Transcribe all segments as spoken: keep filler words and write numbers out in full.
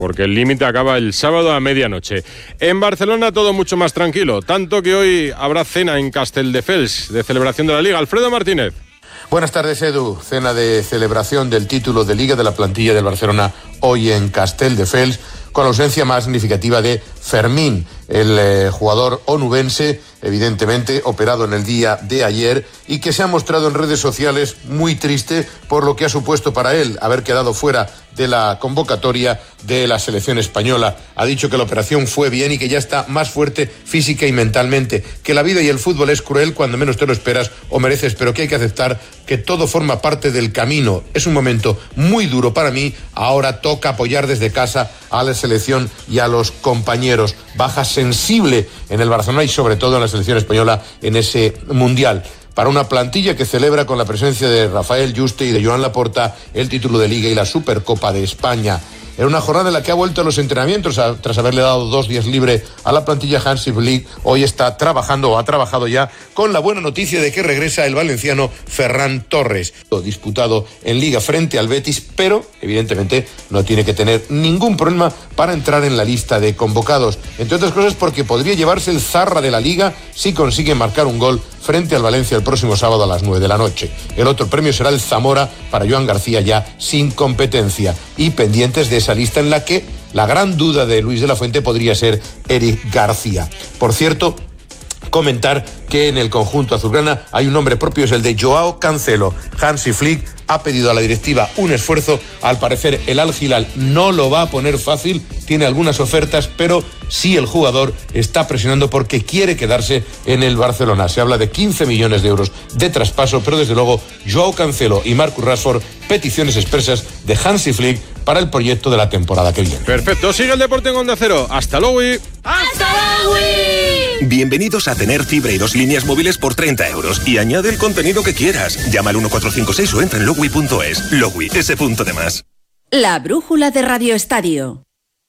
porque el límite acaba el sábado a medianoche. En Barcelona todo mucho más tranquilo, tanto que hoy habrá cena en Castelldefels de celebración de la Liga. Alfredo Martínez. Buenas tardes, Edu. Cena de celebración del título de Liga de la plantilla del Barcelona hoy en Castelldefels, con la ausencia más significativa de Fermín, el eh, jugador onubense, evidentemente operado en el día de ayer y que se ha mostrado en redes sociales muy triste por lo que ha supuesto para él haber quedado fuera de la convocatoria de la selección española. Ha dicho que la operación fue bien y que ya está más fuerte física y mentalmente, que la vida y el fútbol es cruel cuando menos te lo esperas o mereces, pero que hay que aceptar que todo forma parte del camino. Es un momento muy duro para mí, ahora toca apoyar desde casa a la selección y a los compañeros. Baja sensible en el Barcelona y sobre todo en la selección española en ese Mundial. Para una plantilla que celebra con la presencia de Rafael Juste y de Joan Laporta el título de Liga y la Supercopa de España. En una jornada en la que ha vuelto a los entrenamientos a, tras haberle dado dos días libre a la plantilla Hansi Flick, hoy está trabajando o ha trabajado ya con la buena noticia de que regresa el valenciano Ferran Torres, disputado en Liga frente al Betis, pero evidentemente no tiene que tener ningún problema para entrar en la lista de convocados, entre otras cosas porque podría llevarse el Zarra de la Liga si consigue marcar un gol frente al Valencia el próximo sábado a las nueve de la noche. El otro premio será el Zamora para Joan García ya sin competencia y pendientes de esa lista en la que la gran duda de Luis de la Fuente podría ser Eric García. Por cierto, comentar que en el conjunto azulgrana hay un nombre propio, es el de Joao Cancelo. Hansi Flick ha pedido a la directiva un esfuerzo. Al parecer el Al Hilal no lo va a poner fácil, tiene algunas ofertas, pero sí el jugador está presionando porque quiere quedarse en el Barcelona. Se habla de quince millones de euros de traspaso, pero desde luego Joao Cancelo y Marcus Rashford, peticiones expresas de Hansi Flick para el proyecto de la temporada que viene. Perfecto, sigue el deporte en Onda Cero. Hasta luego. Y... ¡Hasta luego! Bienvenidos a tener fibra y dos líneas móviles por treinta euros y añade el contenido que quieras. Llama al uno cuatro cinco seis o entra en logui punto es. Logui, ese punto de más. La brújula de Radio Estadio.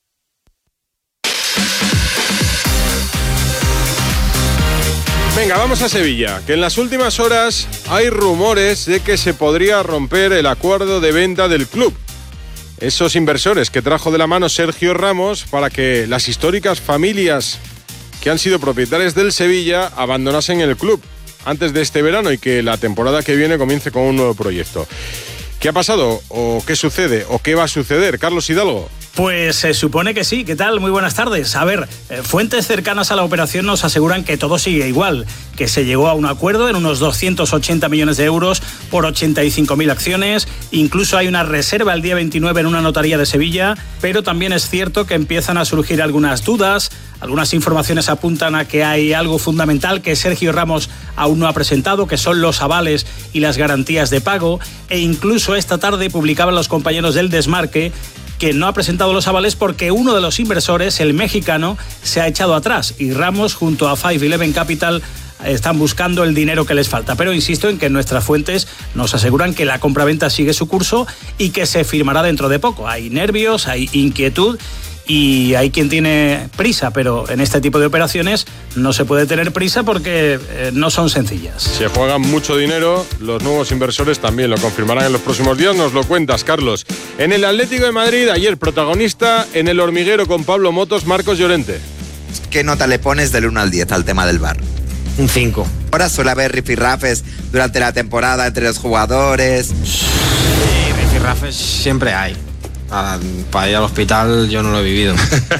Venga, vamos a Sevilla, que en las últimas horas hay rumores de que se podría romper el acuerdo de venta del club. Esos inversores que trajo de la mano Sergio Ramos para que las históricas familias que han sido propietarias del Sevilla abandonasen el club antes de este verano y que la temporada que viene comience con un nuevo proyecto. ¿Qué ha pasado? ¿O qué sucede? ¿O qué va a suceder? Carlos Hidalgo. Pues se supone que sí. ¿Qué tal? Muy buenas tardes. A ver, eh, fuentes cercanas a la operación nos aseguran que todo sigue igual, que se llegó a un acuerdo en unos doscientos ochenta millones de euros por ochenta y cinco mil acciones. Incluso hay una reserva el día veintinueve en una notaría de Sevilla, pero también es cierto que empiezan a surgir algunas dudas. Algunas informaciones apuntan a que hay algo fundamental que Sergio Ramos aún no ha presentado, que son los avales y las garantías de pago. E incluso esta tarde publicaban los compañeros del Desmarque que no ha presentado los avales porque uno de los inversores, el mexicano, se ha echado atrás y Ramos junto a Five Eleven Capital están buscando el dinero que les falta. Pero insisto en que nuestras fuentes nos aseguran que la compraventa sigue su curso y que se firmará dentro de poco. Hay nervios, hay inquietud y hay quien tiene prisa, pero en este tipo de operaciones no se puede tener prisa porque eh, no son sencillas. Se juegan mucho dinero, los nuevos inversores también lo confirmarán en los próximos días, nos lo cuentas, Carlos. En el Atlético de Madrid, ayer protagonista en el hormiguero con Pablo Motos, Marcos Llorente. ¿Qué nota le pones del uno al diez al tema del V A R? Un cinco. Ahora suele haber rifirrafes durante la temporada entre los jugadores. Sí, rifirrafes siempre hay. Para ir al hospital yo no lo he vivido.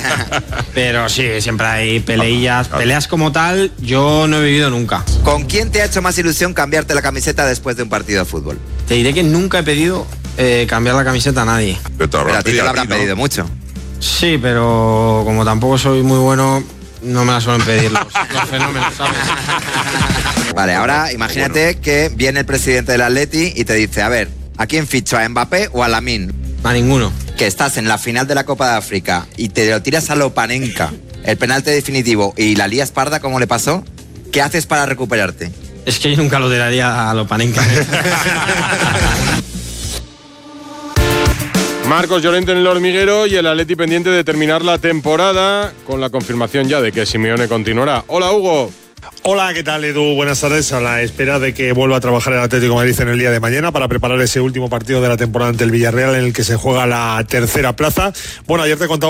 Pero sí, siempre hay peleillas. Peleas como tal, yo no he vivido nunca. ¿Con quién te ha hecho más ilusión cambiarte la camiseta después de un partido de fútbol? Te diré que nunca he pedido eh, cambiar la camiseta a nadie. Pero a ti te lo habrán pedido mucho. Sí, pero como tampoco soy muy bueno, no me la suelen pedir los, los fenómenos, ¿sabes? Vale, ahora imagínate que viene el presidente del Atleti y te dice, a ver, ¿a quién ficho? ¿A Mbappé o a Lamine? A ninguno. Que estás en la final de la Copa de África y te lo tiras a Lopanenka, el penalti definitivo, y la lías parda como le pasó, ¿qué haces para recuperarte? Es que yo nunca lo tiraría a Lopanenka. Marcos Llorente en el hormiguero y el Atleti pendiente de terminar la temporada con la confirmación ya de que Simeone continuará. Hola, Hugo. Hola, ¿qué tal, Edu? Buenas tardes. A la espera de que vuelva a trabajar el Atlético de Madrid en el día de mañana para preparar ese último partido de la temporada ante el Villarreal en el que se juega la tercera plaza. Bueno, ayer te contaba